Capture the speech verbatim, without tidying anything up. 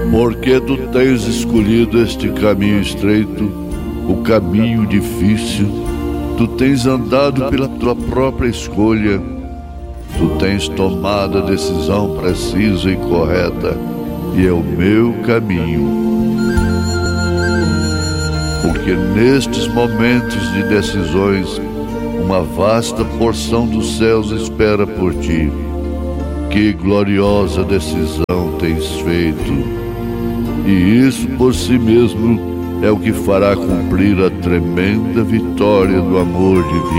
Porque tu tens escolhido este caminho estreito, o caminho difícil, tu tens andado pela tua própria escolha, tu tens tomado a decisão precisa e correta, e é o meu caminho. Porque nestes momentos de decisões, uma vasta porção dos céus espera por ti. Que gloriosa decisão tens feito! E isso por si mesmo é o que fará cumprir a tremenda vitória do amor divino.